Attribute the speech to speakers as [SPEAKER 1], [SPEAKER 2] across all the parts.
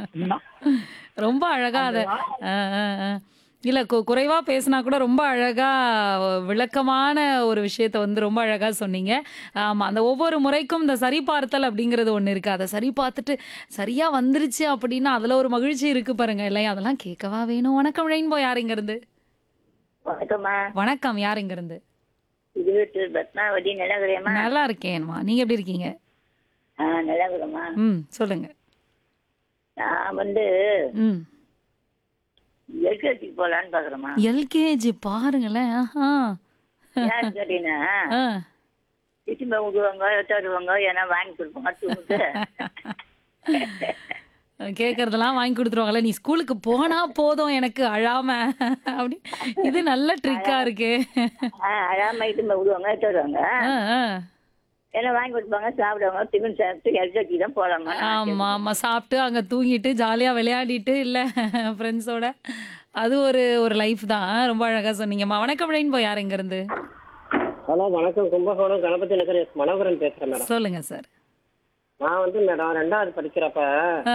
[SPEAKER 1] சும்மா
[SPEAKER 2] ரொம்ப அழகா
[SPEAKER 1] அந்த
[SPEAKER 2] அத அ, அ, அ. இல்ல குறைவா பேசினா கூட ரொம்ப அழகா விளக்கமான ஒரு விஷயத்த வந்து ரொம்ப அழகா சொன்னீங்க. ஆமா. அந்த ஒவ்வொரு முறைக்கும் இந்த சரிபார்த்தல் அப்படிங்கிறது ஒண்ணு இருக்கு. அத சரி பார்த்துட்டு சரியா வந்துருச்சு அப்படின்னா, அதுல ஒரு மகிழ்ச்சி இருக்கு பாருங்க இல்லையா? அதெல்லாம் கேட்கவா வேணும்? வணக்கம் ரெயின்போ யார் இங்கருந்து?
[SPEAKER 1] வணக்கம்மா.
[SPEAKER 2] வணக்கம் யார் இங்கருந்து?
[SPEAKER 1] இது பத்மாவதி நிலவரியம்மா.
[SPEAKER 2] நல்லா இருக்கேன்மா. நீங்க எப்படி இருக்கீங்க?
[SPEAKER 1] நிலவரம்மா.
[SPEAKER 2] சொல்லுங்க.
[SPEAKER 1] நான் வந்து
[SPEAKER 2] ம்.
[SPEAKER 1] எல்கேஜிக்கு போலான்னு பாக்குறேம்மா.
[SPEAKER 2] எல்கேஜி பாருங்களேன். ஆஹா.
[SPEAKER 1] ஏன்னு கேட்டீங்கன்னா
[SPEAKER 2] ஆ.
[SPEAKER 1] திரும்ப விடுவாங்க தருவாங்க ஏன்னா வாங்கி கொடுப்பாங்க தூங்கிட்டு.
[SPEAKER 2] கேட்கறதெல்லாம் வாங்கி குடுத்துருவாங்கல்ல. நீ ஸ்கூலுக்கு போனா போதும் எனக்கு அழாம. அப்படி இது நல்ல ட்ரிக்கா இருக்கே.
[SPEAKER 1] அழாம திரும்ப விடுவாங்க தருவாங்க.
[SPEAKER 2] ஆ, ஆ.
[SPEAKER 1] ஏன்னா வாங்கி கொடுப்பாங்க சாப்பிடுவாங்க டிஃபன் சாப்பிட்டு எல்கேஜி தான் போலாமா.
[SPEAKER 2] ஆமா, ஆமா. சாப்பிட்டு அங்க தூங்கிட்டு ஜாலியா விளையாடிட்டு இல்ல ஃப்ரெண்ட்ஸோட. அது ஒரு ஒரு லைஃப் தான். ரொம்ப அழகா சொன்னீங்கம்மா. வணக்கம் ரெயின்போ யார் இங்கருந்து?
[SPEAKER 3] ஹலோ வணக்கம். கும்பகோணம் கணபதி நகர் எஸ் மனோகரன் பேசுறேன் மேடம்.
[SPEAKER 2] சொல்லுங்க சார்.
[SPEAKER 3] நான் வந்து மேடம் 2வது படிக்கிறப்ப
[SPEAKER 2] ஆ.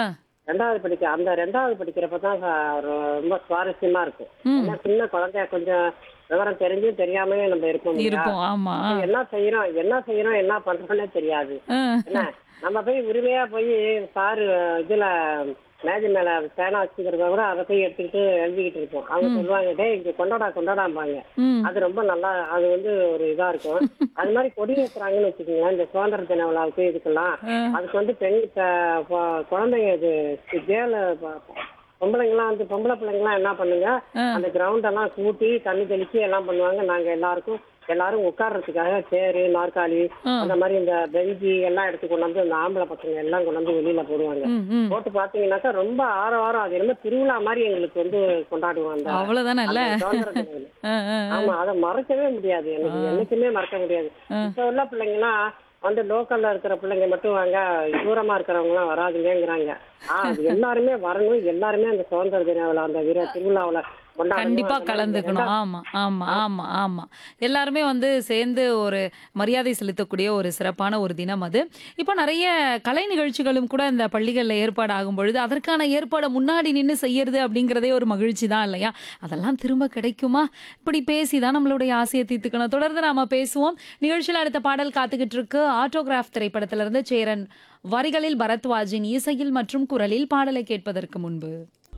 [SPEAKER 3] 2வது படிக்கிறப்ப தான் ரொம்ப சுவாரஸ்யமா இருக்கும்.
[SPEAKER 2] ம்.
[SPEAKER 3] ஏன்னா சின்ன குழந்தைய கொஞ்சம் விவரம் தெரிஞ்சும் தெரியாம நம்ம இருப்போம் இல்லையா?
[SPEAKER 2] இருப்போம். ஆமா.
[SPEAKER 3] என்ன செய்யறோம் என்ன பண்றோம்னே தெரியாது.
[SPEAKER 2] ஆ.
[SPEAKER 3] என்ன நம்ம போய் உரிமையா போய் சாரு இதுல மேஜை மேல பேனா வச்சுக்கிறத கூட அதை போய் எடுத்துக்கிட்டு எழுதிக்கிட்டு இருப்போம். அவங்க சொல்லுவாங்க டேய் இங்க கொண்டாடாம்பாங்க.
[SPEAKER 2] ம்.
[SPEAKER 3] அது ரொம்ப நல்லா அது வந்து ஒரு இதா இருக்கும். அது மாதிரி கொடி ஏத்துறாங்கன்னு வச்சுக்கோங்களேன் இந்த சுதந்திர தின விழாவுக்கு இதுக்கெல்லாம். அதுக்கு வந்து குழந்தைங்க இது கேர்ள் பொம்பளைங்கலாம் வந்து பொம்பளை பிள்ளைங்கலாம் என்ன பண்ணுங்க அந்த கிரவுண்ட் எல்லாம் கூட்டி தண்ணி தெளிச்சு எல்லாம் பண்ணுவாங்க. நாங்க எல்லாரும் உட்கார்றதுக்காக சேரு நாற்காலி அந்த மாதிரி இந்த பெஞ்சி எல்லாம் எடுத்து கொண்டு வந்து இந்த ஆம்பளை பசங்க எல்லாம் கொண்டு வந்து வெளியில போடுவாங்க.
[SPEAKER 2] ம், ம்.
[SPEAKER 3] போட்டு பாத்தீங்கன்னாக்கா ரொம்ப ஆரவாரம் அது என்ன திருவிழா மாதிரி எங்களுக்கு வந்து கொண்டாடுவோம் அந்த
[SPEAKER 2] அவ்வளவுதானே இல்ல?
[SPEAKER 3] சுதந்திர தின விழா.
[SPEAKER 2] ஆ, ஆ, ஆ.
[SPEAKER 3] ஆமா அதை மறக்கவே முடியாது. எனக்கு என்னைக்குமே மறக்க முடியாது. இப்ப உள்ள பிள்ளைங்கலாம் வந்து லோக்கல்ல இருக்கிற பிள்ளைங்க மட்டும் வாங்க தூரமா இருக்கிறவங்க எல்லாம் வராதுங்கிறாங்க. அது எல்லாருமே வரணும். எல்லாருமே அந்த சுதந்திர தின விழா அந்த திருவிழாவுல
[SPEAKER 2] கண்டிப்பா கலந்துக்கணும். ஆமா, ஆமா, ஆமா, ஆமா. எல்லாருமே வந்து சேர்ந்து ஒரு மரியாதை செலுத்தக்கூடிய ஒரு சிறப்பான ஒரு தினம் அது. இப்போ நெறைய கலை நிகழ்ச்சிகளும் கூட இந்த பள்ளிகள்ல ஏற்பாடு ஆகும் பொழுது, அதற்கான ஏற்பாட முன்னாடி நின்னு செய்யறது அப்படிங்கிறதே ஒரு மகிழ்ச்சி தான் இல்லையா? அதெல்லாம் திரும்ப கிடைக்குமா? இப்படி பேசி தான் நம்மளுடைய ஆசைய தீர்த்துக்கணும். தொடர்ந்து நாம பேசுவோம். நிகழ்ச்சியில அடுத்த பாடல் காத்துக்கிட்டு இருக்கு. ஆட்டோகிராஃப் திரைப்படத்திலிருந்து சேரன் வரிகளில் பரத்வாஜின் இசையில் மற்றும் குரலில் பாடலை கேட்பதற்கு முன்பு.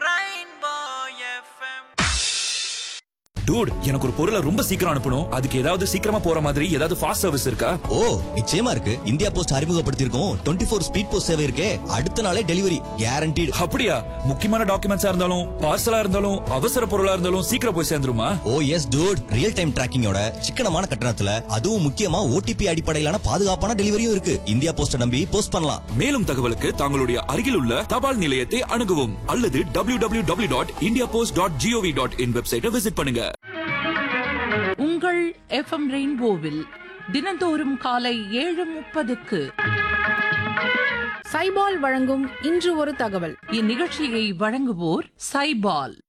[SPEAKER 4] டூட் எனக்கு ஒரு பொருளை ரொம்ப சீக்கிரம் அனுப்பணும். அதுக்கு ஏதாவது சீக்கிரமா போற மாதிரி ஏதாவது ஃபாஸ்ட் சர்வீஸ் இருக்கா?
[SPEAKER 5] ஓ நிச்சயமா இருக்கு. இந்தியா போஸ்ட் அறிமுகப்படுத்தியிருக்கோம் 24 ஸ்பீட் போஸ்ட் சேவை இருக்கே. அடுத்த நாளே டெலிவரி கேரண்டீடு.
[SPEAKER 4] அப்படியா? முக்கியமான டாக்குமெண்ட்ஸா இருந்தாலும் பார்சலா இருந்தாலும் அவசர பொருளா இருந்தாலும் சீக்கிரம் போய் சேர்ந்துருமா?
[SPEAKER 5] ஓ எஸ் டூட். ரியல் டைம் டிராக்கிங்கோட சிக்கனமான கட்டணத்துல அதுவும் முக்கியமா ஓடிபி அடிப்படையிலான பாதுகாப்பான டெலிவரியும் இருக்கு. இந்தியா போஸ்ட நம்பி போஸ்ட் பண்ணலாம்.
[SPEAKER 4] மேலும் தகவலுக்கு தங்களுடைய அருகில் உள்ள தபால் நிலையத்தை அணுகவும் அல்லது www.indiapost.gov.in வெப்சைட்டை விசிட் பண்ணுங்க.
[SPEAKER 6] உங்கள் எஃப்எம் ரெயின்போவில் தினந்தோறும் காலை 7:30க்கு
[SPEAKER 7] சைபால் வழங்கும் இன்று ஒரு தகவல்.
[SPEAKER 6] இந்நிகழ்ச்சியை வழங்குவோர் சைபால்.